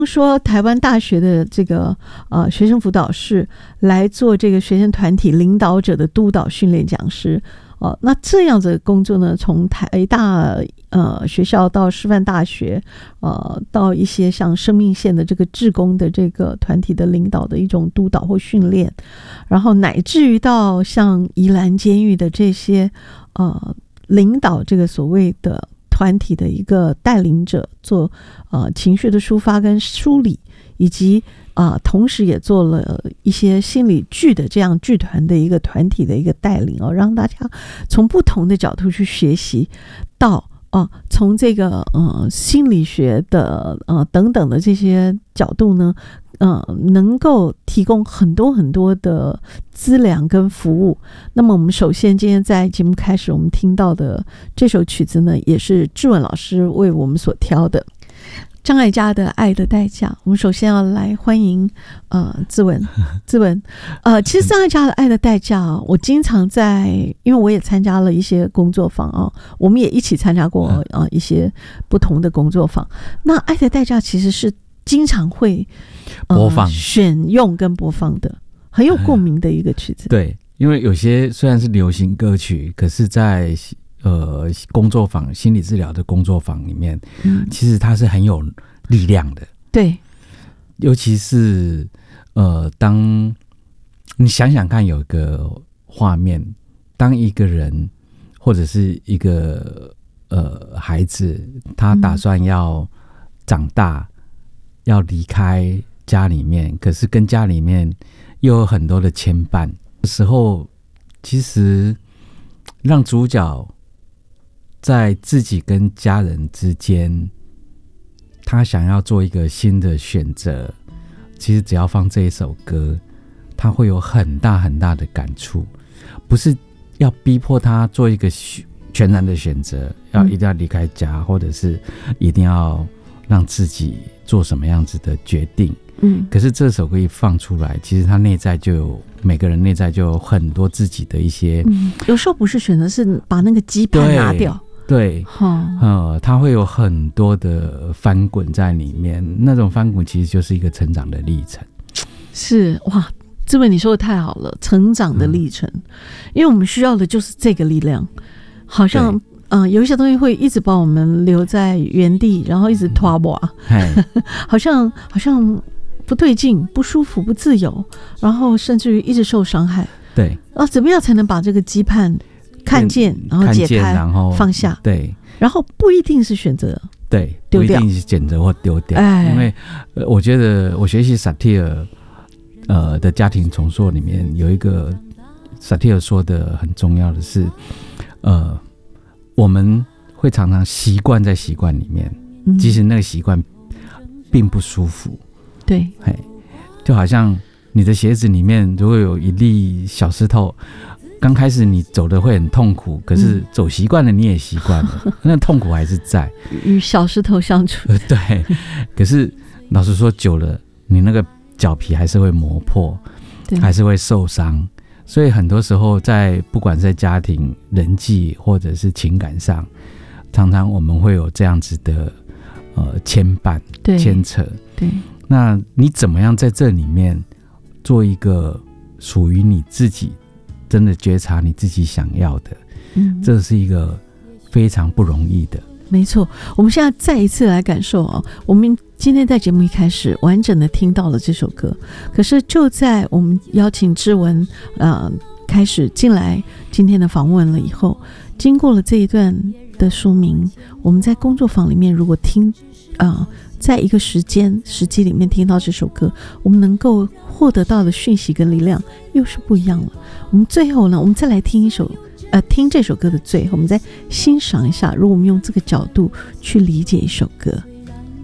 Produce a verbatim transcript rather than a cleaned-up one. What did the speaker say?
说台湾大学的这个呃学生辅导室来做这个学生团体领导者的督导训练讲师。哦，那这样子的工作呢，从台大呃学校到师范大学，呃，到一些像生命线的这个志工的这个团体的领导的一种督导或训练，然后乃至于到像宜兰监狱的这些呃领导这个所谓的团体的一个带领者，做呃情绪的抒发跟梳理，以及啊、呃，同时也做了一些心理剧的这样剧团的一个团体的一个带领哦，让大家从不同的角度去学习到哦、呃，从这个呃心理学的呃等等的这些角度呢，呃，能够提供很多很多的资粮跟服务。那么我们首先今天在节目开始，我们听到的这首曲子呢，也是志文老师为我们所挑的。张艾嘉的《爱的代价》，我们首先要来欢迎呃志文，志文，呃，其实张艾嘉的《爱的代价》啊，我经常在，因为我也参加了一些工作坊啊，我们也一起参加过啊一些不同的工作坊。那《爱的代价》其实是经常会、呃、 播放、 选用跟播放的，很有共鸣的一个曲子。 对，因为有些虽然是流行歌曲，可是在呃，工作坊心理治疗的工作坊里面、嗯，其实它是很有力量的。 对， 尤其是呃，当你想想看，有一个画面，当一个人或者是一个呃孩子，他打算要长大，嗯、要离开家里面，可是跟家里面又有很多的牵绊的时候，其实让主角在自己跟家人之间，他想要做一个新的选择，其实只要放这一首歌，他会有很大很大的感触。不是要逼迫他做一个全然的选择，要一定要离开家、嗯、或者是一定要让自己做什么样子的决定。嗯，可是这首歌一放出来，其实他内在就有，每个人内在就有很多自己的一些、 嗯、有时候不是选择，是把那个羁绊拿掉。 对，哦、呃，它会有很多的翻滚在里面，那种翻滚其实就是一个成长的历程。 是，哇，志文你说的太好了，成长的历程、嗯、因为我们需要的就是这个力量，好像嗯、呃，有一些东西会一直把我们留在原地，然后一直拖磨、嗯、好像好像不对劲，不舒服，不自由，然后甚至于一直受伤害。 对， 啊，怎么样才能把这个羁绊看见，然后解开，然后放下？ 对， 然后不一定是选择对丢掉，不一定是选择或丢掉。哎，因为、呃、我觉得我学习萨提尔呃的家庭重塑里面有一个萨提尔说的很重要的是，呃，我们会常常习惯在习惯里面，嗯、即使那个习惯并不舒服。 对， 嘿，就好像你的鞋子里面如果有一粒小石头。刚开始你走的会很痛苦，可是走习惯了你也习惯了、嗯、那痛苦还是在与小石头相处、 呃、对，可是老实说久了你那个脚皮还是会磨破，还是会受伤，所以很多时候在不管在家庭人际或者是情感上，常常我们会有这样子的呃牵绊牵扯。 对， 那你怎么样在这里面做一个属于你自己真的觉察你自己想要的、嗯、这是一个非常不容易的。 没错，我们现在再一次来感受啊，我们今天在节目一开始完整的听到了这首歌，可是就在我们邀请志文呃开始进来今天的访问了以后，经过了这一段的说明，我们在工作坊里面如果听啊、呃在一个时间时机里面听到这首歌，我们能够获得到的讯息跟力量又是不一样了。我们最后呢，我们再来听一首呃，听这首歌的最后，我们再欣赏一下，如果我们用这个角度去理解一首歌。